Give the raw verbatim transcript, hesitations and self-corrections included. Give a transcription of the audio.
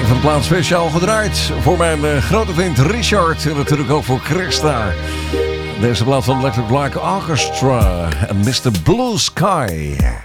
van de plaat speciaal gedraaid voor mijn uh, grote vriend Richard en natuurlijk ook voor Christa. Deze plaat van Electric Light Orchestra en mister Blue Sky.